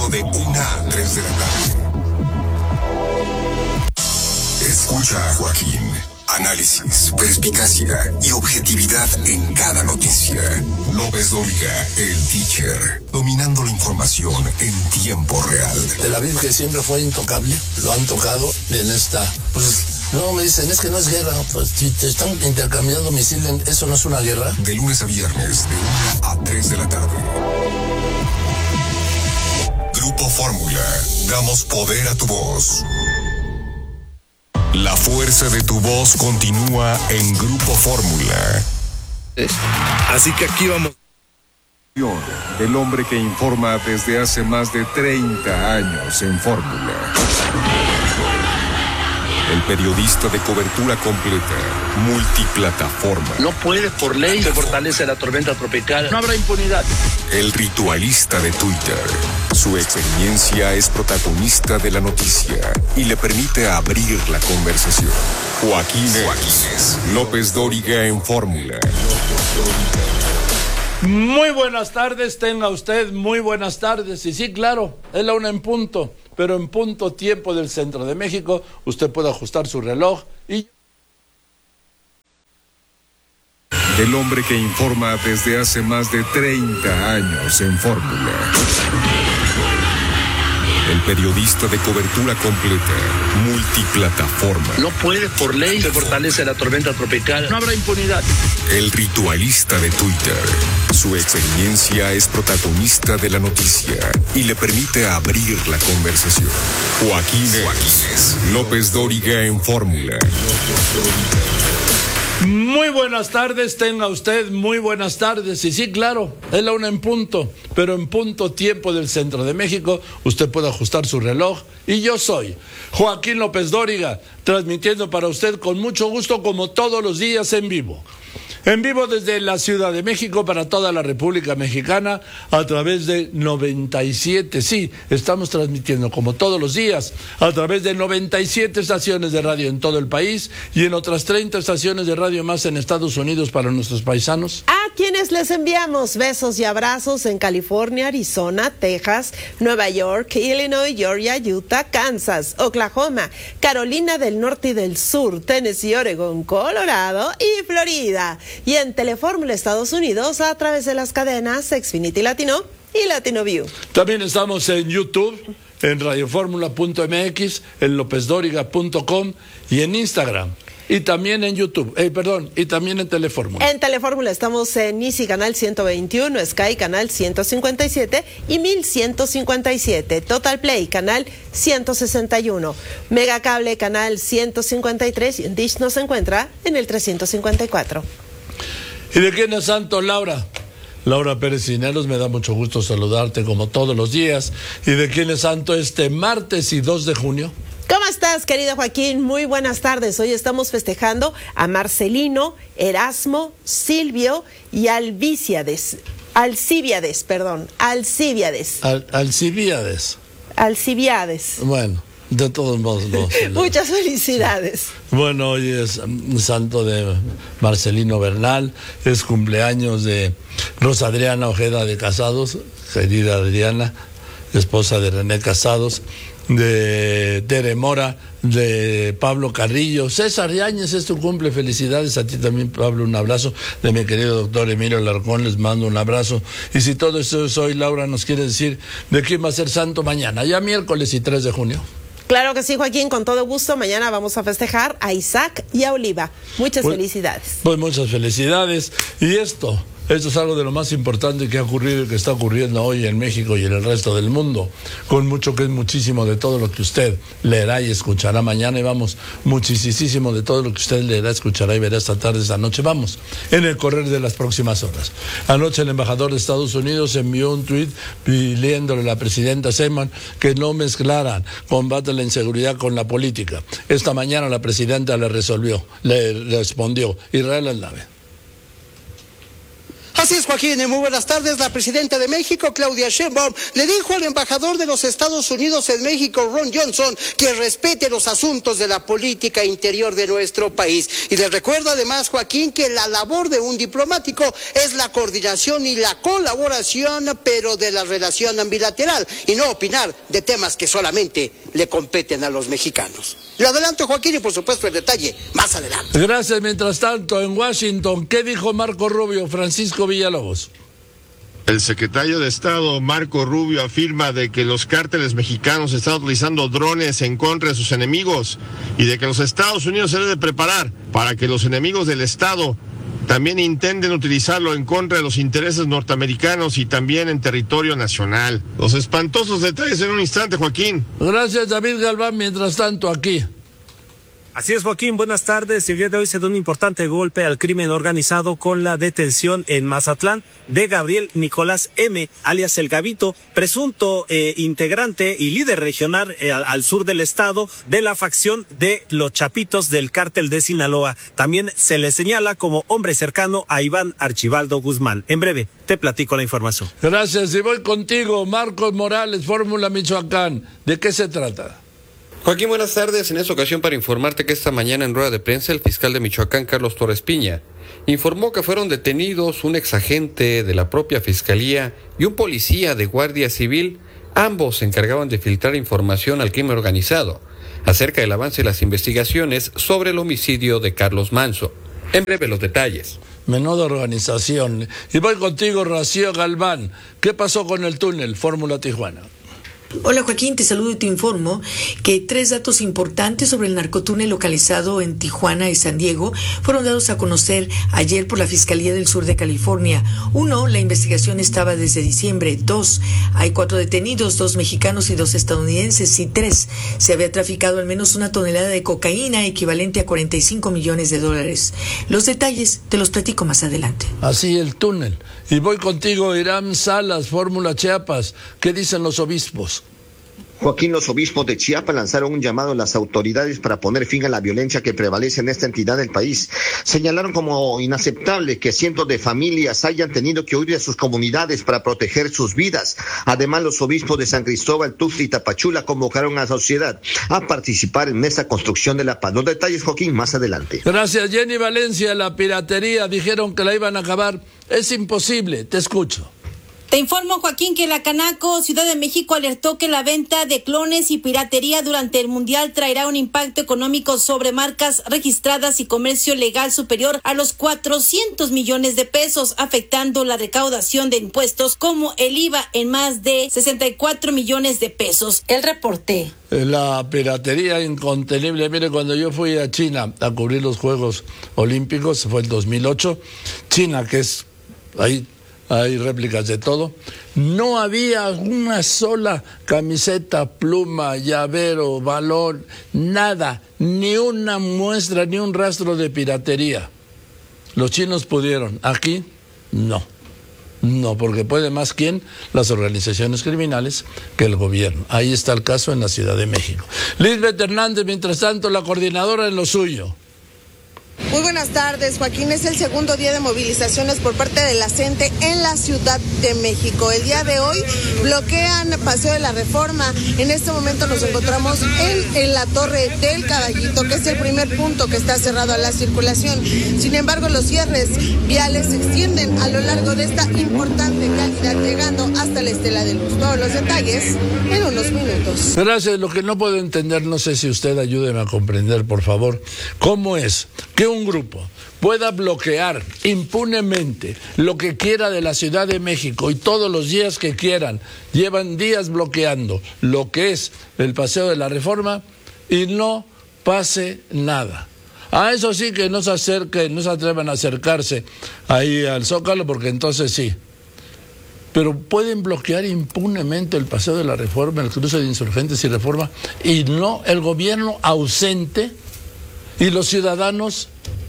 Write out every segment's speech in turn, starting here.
De 1 a 3 de la tarde. Escucha a Joaquín. Análisis, perspicacia y objetividad en cada noticia. López Dóriga, el teacher, dominando la información en tiempo real. Tel Aviv, que siempre fue intocable, lo han tocado en esta, no, me dicen, es que no es guerra, pues si te están intercambiando misiles, ¿eso no es una guerra? De lunes a viernes, de 1 a 3 de la tarde. Grupo Fórmula, damos poder a tu voz. La fuerza de tu voz continúa en Grupo Fórmula. Así que aquí vamos. El hombre que informa desde hace más de 30 años en Fórmula. El periodista de cobertura completa, multiplataforma. No puede por ley se fortalece la tormenta tropical. No habrá impunidad. El ritualista de Twitter. Su experiencia es protagonista de la noticia y le permite abrir la conversación. Joaquín López Dóriga en Fórmula. Muy buenas tardes, tenga usted muy buenas tardes. Y sí, claro, es la 1 en punto, pero en punto tiempo del centro de México. Usted puede ajustar su reloj y... El hombre que informa desde hace más de 30 años en Fórmula. El periodista de cobertura completa, multiplataforma. No puede por ley se fortalece la tormenta tropical. No habrá impunidad. El ritualista de Twitter. Su experiencia es protagonista de la noticia y le permite abrir la conversación. Joaquín López Dóriga en Fórmula. Muy buenas tardes, tenga usted muy buenas tardes. Y sí, claro, es la 1 en punto, pero en punto tiempo del centro de México. Usted puede ajustar su reloj. Y yo soy Joaquín López Dóriga, transmitiendo para usted con mucho gusto como todos los días en vivo. En vivo desde la Ciudad de México para toda la República Mexicana a través de 97. Sí, estamos transmitiendo como todos los días a través de 97 estaciones de radio en todo el país y en otras 30 estaciones de radio más en Estados Unidos para nuestros paisanos. A quienes les enviamos besos y abrazos en California, Arizona, Texas, Nueva York, Illinois, Georgia, Utah, Kansas, Oklahoma, Carolina del Norte y del Sur, Tennessee, Oregon, Colorado y Florida. Y en Telefórmula Estados Unidos a través de las cadenas Xfinity Latino y Latino View. También estamos en YouTube, en radioformula.mx, en lopezdoriga.com y en Instagram. Y también en YouTube, y también en Telefórmula. En Telefórmula estamos en Easy Canal 121, Sky Canal 157 y 1157, Total Play Canal 161, Megacable Canal 153 y en Dish nos encuentra en el 354. ¿Y de quién es santo, Laura? Laura Pérez Cineros, me da mucho gusto saludarte como todos los días. ¿Y de quién es santo este martes y 2 de junio? ¿Cómo estás, querido Joaquín? Muy buenas tardes. Hoy estamos festejando a Marcelino, Erasmo, Silvio y Alcibíades. Bueno, de todos modos. Muchas felicidades. Bueno, hoy es santo de Marcelino Bernal, es cumpleaños de Rosa Adriana Ojeda de Casados, querida Adriana, esposa de René Casados, de Tere Mora, de Pablo Carrillo. César Yáñez, es tu cumple, felicidades a ti también, Pablo, un abrazo. De mi querido doctor Emilio Alarcón, les mando un abrazo. Y si todo esto es hoy, Laura nos quiere decir de quién va a ser santo mañana, ya miércoles y 3 de junio. Claro que sí, Joaquín, con todo gusto. Mañana vamos a festejar a Isaac y a Oliva. Muchas felicidades. Pues muchas felicidades. Y esto es algo de lo más importante que ha ocurrido y que está ocurriendo hoy en México y en el resto del mundo. Con mucho que es muchísimo de todo lo que usted leerá y escuchará mañana. Y vamos, muchísimo de todo lo que usted leerá, escuchará y verá esta tarde, esta noche. Vamos, en el correr de las próximas horas. Anoche el embajador de Estados Unidos envió un tuit pidiéndole a la presidenta Sheinbaum que no mezclaran combate a la inseguridad con la política. Esta mañana la presidenta le respondió, Israel Aldave. Así es, Joaquín, muy buenas tardes. La presidenta de México, Claudia Sheinbaum, le dijo al embajador de los Estados Unidos en México, Ron Johnson, que respete los asuntos de la política interior de nuestro país. Y le recuerdo además, Joaquín, que la labor de un diplomático es la coordinación y la colaboración, pero de la relación bilateral, y no opinar de temas que solamente le competen a los mexicanos. Le adelanto, Joaquín, y por supuesto el detalle más adelante. Gracias. Mientras tanto, en Washington, ¿qué dijo Marco Rubio? Francisco Villalobos. El secretario de Estado, Marco Rubio, afirma de que los cárteles mexicanos están utilizando drones en contra de sus enemigos y de que los Estados Unidos se deben preparar para que los enemigos del Estado también intenten utilizarlo en contra de los intereses norteamericanos y también en territorio nacional. Los espantosos detalles en un instante, Joaquín. Gracias, David Galván. Mientras tanto, aquí. Así es, Joaquín, buenas tardes. El día de hoy se da un importante golpe al crimen organizado con la detención en Mazatlán de Gabriel Nicolás M., alias El Gabito, presunto integrante y líder regional al sur del estado de la facción de los Chapitos del cártel de Sinaloa. También se le señala como hombre cercano a Iván Archibaldo Guzmán. En breve te platico la información. Gracias, y voy contigo, Marcos Morales, Fórmula Michoacán. ¿De qué se trata? Joaquín, buenas tardes. En esta ocasión para informarte que esta mañana en rueda de prensa el fiscal de Michoacán, Carlos Torres Piña, informó que fueron detenidos un exagente de la propia fiscalía y un policía de Guardia Civil. Ambos se encargaban de filtrar información al crimen organizado acerca del avance de las investigaciones sobre el homicidio de Carlos Manso. En breve los detalles. Menuda organización. Y voy contigo, Rocío Galván. ¿Qué pasó con el túnel Fórmula Tijuana? Hola Joaquín, te saludo y te informo que 3 datos importantes sobre el narcotúnel localizado en Tijuana y San Diego fueron dados a conocer ayer por la Fiscalía del Sur de California. 1, la investigación estaba desde diciembre. 2, hay 4 detenidos, 2 mexicanos y 2 estadounidenses. Y 3, se había traficado al menos 1 tonelada de cocaína equivalente a $45 millones. Los detalles te los platico más adelante. Así el túnel. Y voy contigo, Irán Salas, Fórmula Chiapas. ¿Qué dicen los obispos? Joaquín, los obispos de Chiapas lanzaron un llamado a las autoridades para poner fin a la violencia que prevalece en esta entidad del país. Señalaron como inaceptable que cientos de familias hayan tenido que huir de sus comunidades para proteger sus vidas. Además, los obispos de San Cristóbal, Tuxtla y Tapachula convocaron a la sociedad a participar en esta construcción de la paz. Los detalles, Joaquín, más adelante. Gracias, Jenny Valencia. La piratería, dijeron que la iban a acabar. Es imposible, te escucho. Te informo, Joaquín, que la Canaco Ciudad de México alertó que la venta de clones y piratería durante el Mundial traerá un impacto económico sobre marcas registradas y comercio legal superior a los 400 millones de pesos, afectando la recaudación de impuestos como el IVA en más de 64 millones de pesos. El reporte. La piratería incontenible. Mire, cuando yo fui a China a cubrir los Juegos Olímpicos, fue el 2008, China, que es ahí, hay réplicas de todo, no había una sola camiseta, pluma, llavero, balón, nada, ni una muestra, ni un rastro de piratería. Los chinos pudieron, aquí no. No, porque puede más quién, las organizaciones criminales, que el gobierno. Ahí está el caso en la Ciudad de México. Lisbeth Hernández, mientras tanto, la coordinadora en lo suyo. Muy buenas tardes, Joaquín. Es el segundo día de movilizaciones por parte de la CENTE en la Ciudad de México. El día de hoy bloquean Paseo de la Reforma. En este momento nos encontramos en la Torre del Caballito, que es el primer punto que está cerrado a la circulación. Sin embargo, los cierres viales se extienden a lo largo de esta importante vialidad, llegando hasta la Estela de Luz. Todos los detalles en unos minutos. Gracias. Lo que no puedo entender, no sé si usted ayúdeme a comprender, por favor, cómo es que un grupo pueda bloquear impunemente lo que quiera de la Ciudad de México y todos los días que quieran, llevan días bloqueando lo que es el Paseo de la Reforma y no pase nada. A eso sí que no se acerquen, no se atrevan a acercarse ahí al Zócalo, porque entonces sí. Pero pueden bloquear impunemente el Paseo de la Reforma, el cruce de Insurgentes y Reforma, y no el gobierno ausente y los ciudadanos.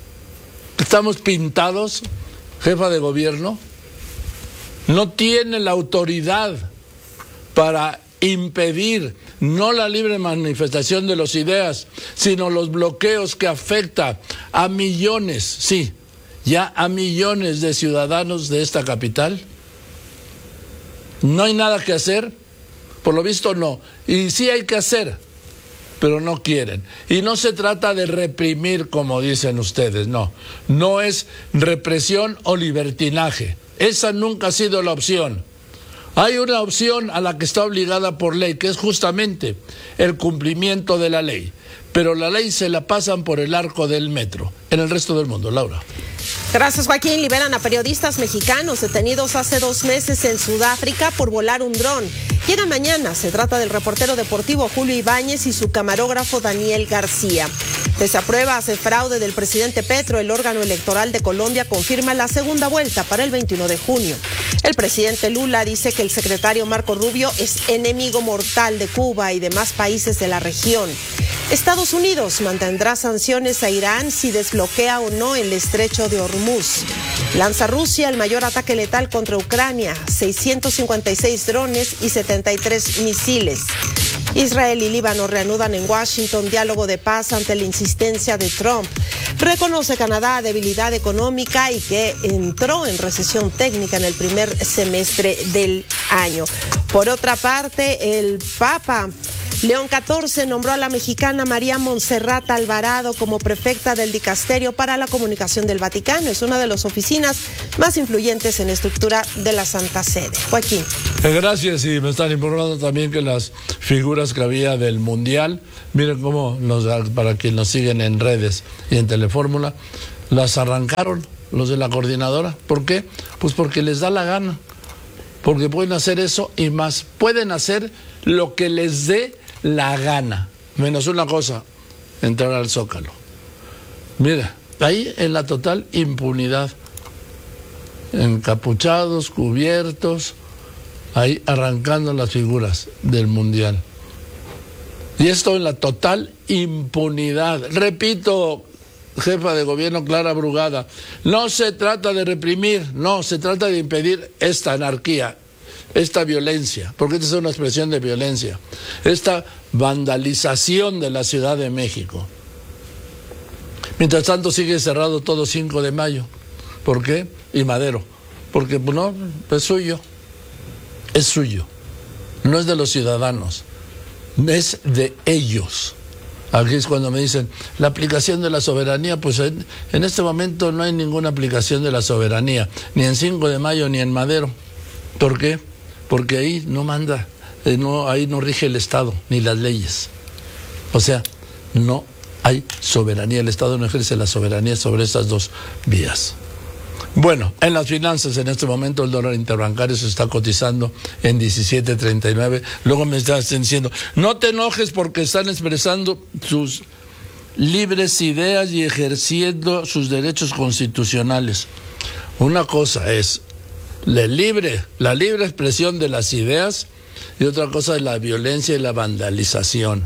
Estamos pintados, jefa de gobierno, no tiene la autoridad para impedir no la libre manifestación de las ideas, sino los bloqueos que afectan a millones, sí, ya a millones de ciudadanos de esta capital? ¿No hay nada que hacer? Por lo visto no. Y sí hay que hacer, pero no quieren. Y no se trata de reprimir, como dicen ustedes, no. No es represión o libertinaje. Esa nunca ha sido la opción. Hay una opción a la que está obligada por ley, que es justamente el cumplimiento de la ley. Pero la ley se la pasan por el arco del metro. En el resto del mundo, Laura. Gracias, Joaquín. Liberan a periodistas mexicanos detenidos hace 2 meses en Sudáfrica por volar un dron. Llega mañana. Se trata del reportero deportivo Julio Ibáñez y su camarógrafo Daniel García. Pese a pruebas de fraude del presidente Petro, el órgano electoral de Colombia confirma la segunda vuelta para el 21 de junio. El presidente Lula dice que el secretario Marco Rubio es enemigo mortal de Cuba y demás países de la región. Estados Unidos mantendrá sanciones a Irán si desbloquea o no el estrecho de Hormuz. Lanza Rusia el mayor ataque letal contra Ucrania, 656 drones y 73 misiles. Israel y Líbano reanudan en Washington diálogo de paz ante la insistencia de Trump. Reconoce Canadá debilidad económica y que entró en recesión técnica en el primer semestre del año. Por otra parte, el Papa León XIV nombró a la mexicana María Montserrat Alvarado como prefecta del Dicasterio para la Comunicación del Vaticano. Es una de las oficinas más influyentes en la estructura de la Santa Sede. Joaquín. Gracias, y me están informando también que las figuras que había del Mundial, miren cómo, para quienes nos siguen en redes y en Telefórmula, las arrancaron los de la coordinadora. ¿Por qué? Pues porque les da la gana. Porque pueden hacer eso y más. Pueden hacer lo que les dé la gana, menos una cosa, entrar al Zócalo. Mira, ahí en la total impunidad, encapuchados, cubiertos, ahí arrancando las figuras del Mundial. Y esto en la total impunidad. Repito, jefa de gobierno Clara Brugada, no se trata de reprimir, no, se trata de impedir esta anarquía, esta violencia, porque esta es una expresión de violencia, esta vandalización de la Ciudad de México. Mientras tanto sigue cerrado todo 5 de mayo. ¿Por qué? Y Madero. Porque no, es suyo. Es suyo. No es de los ciudadanos. Es de ellos. Aquí es cuando me dicen, la aplicación de la soberanía, pues en este momento no hay ninguna aplicación de la soberanía, ni en 5 de mayo ni en Madero. ¿Por qué? Porque ahí no manda, ahí no rige el Estado, ni las leyes. O sea, no hay soberanía, el Estado no ejerce la soberanía sobre estas dos vías. Bueno, en las finanzas en este momento el dólar interbancario se está cotizando en 17.39. Luego me están diciendo, no te enojes porque están expresando sus libres ideas y ejerciendo sus derechos constitucionales. Una cosa es la libre expresión de las ideas y otra cosa es la violencia y la vandalización.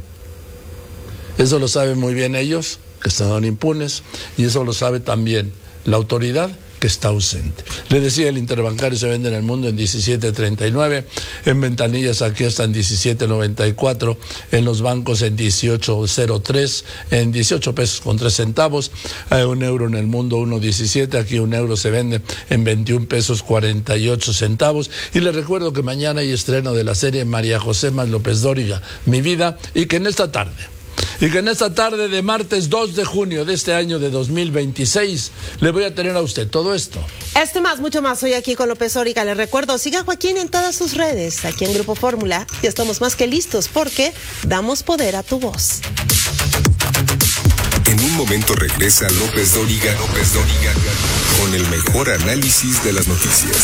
Eso lo saben muy bien ellos, que están impunes, y eso lo sabe también la autoridad, que está ausente. Le decía, el interbancario se vende en el mundo en 17.39, en ventanillas aquí está en 17.94, en los bancos en 18.03, en 18 pesos con 3 centavos, un euro en el mundo 1.17, aquí un euro se vende en 21 pesos 48 centavos, y les recuerdo que mañana hay estreno de la serie María José más López Dóriga, Mi Vida, y que en esta tarde de martes 2 de junio de este año de 2026 le voy a tener a usted todo esto. Más, mucho más, hoy aquí con López Dóriga. Les recuerdo, siga a Joaquín en todas sus redes, aquí en Grupo Fórmula, y estamos más que listos porque damos poder a tu voz. En un momento regresa López Dóriga con el mejor análisis de las noticias.